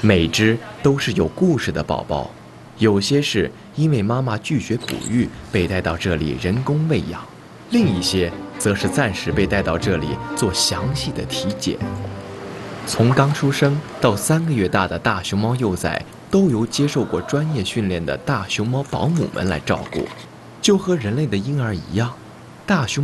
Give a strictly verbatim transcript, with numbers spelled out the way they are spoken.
每只都是有故事的宝宝，有些是因为妈妈拒绝哺育被带到这里人工喂养，另一些则是暂时被带到这里做详细的体检。从刚出生到三个月大的大熊猫幼崽都由接受过专业训练的大熊猫保姆们来照顾，就和人类的婴儿一样。大熊